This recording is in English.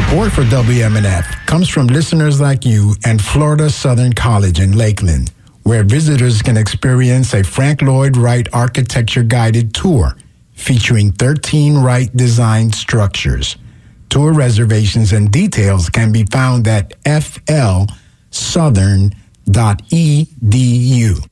Support for WMNF comes from listeners like you and Florida Southern College in Lakeland, where visitors can experience a Frank Lloyd Wright architecture-guided tour featuring 13 Wright designed structures. Tour reservations and details can be found at flsouthern.edu.